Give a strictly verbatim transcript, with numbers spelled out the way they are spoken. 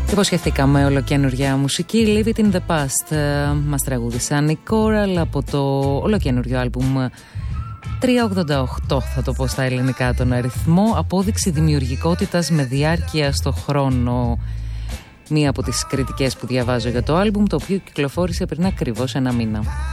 Υποσχεθήκαμε ολοκένουργια μουσική. Leave it in the past. Μας τραγούδησαν η Coral από το ολοκένουργιο άλμπουμ τριακόσια ογδόντα οκτώ, θα το πω στα ελληνικά τον αριθμό. Απόδειξη δημιουργικότητας με διάρκεια στο χρόνο. Μία από τις κριτικές που διαβάζω για το άλμπουμ, το οποίο κυκλοφόρησε πριν ακριβώς ένα μήνα.